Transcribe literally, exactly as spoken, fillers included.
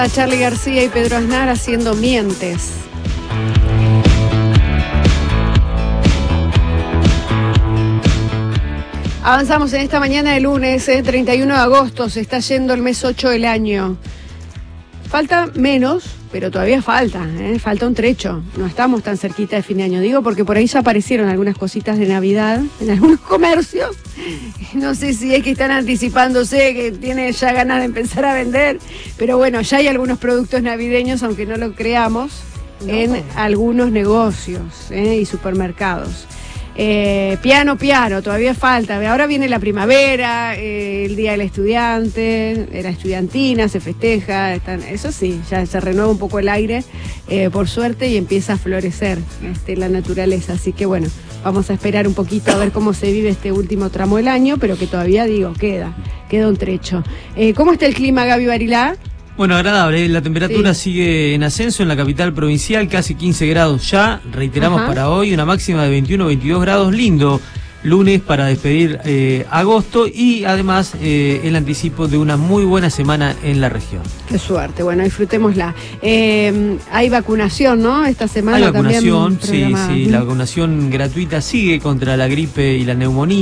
A Charly García y Pedro Aznar haciendo Mientes. Avanzamos en esta mañana de lunes, eh, treinta y uno de agosto, se está yendo el mes ocho del año. Falta menos, pero todavía falta, eh, falta un trecho. No estamos tan cerquita de fin de año. Digo porque por ahí ya aparecieron algunas cositas de Navidad en algunos comercios. No sé si es que están anticipándose, que tienen ya ganas de empezar a vender. Pero bueno, ya hay algunos productos navideños, aunque no lo creamos, no. en algunos negocios eh, y supermercados. Eh, piano, piano, todavía falta. Ahora viene la primavera, eh, el Día del Estudiante, la estudiantina, se festeja, están, eso sí, ya se renueva un poco el aire, eh, por suerte, y empieza a florecer este, la naturaleza. Así que bueno, vamos a esperar un poquito a ver cómo se vive este último tramo del año, pero que todavía, digo, queda, queda un trecho. Eh, ¿Cómo está el clima, Gaby Barilá? Bueno, agradable, la temperatura sí. sigue en ascenso en la capital provincial, casi quince grados ya, reiteramos Ajá. para hoy, una máxima de veintiuno a veintidós grados, lindo lunes para despedir eh, agosto y además eh, el anticipo de una muy buena semana en la región. Qué suerte, bueno, disfrutémosla. Eh, hay vacunación, ¿no? Esta semana hay vacunación, también sí, sí, la vacunación gratuita sigue contra la gripe y la neumonía.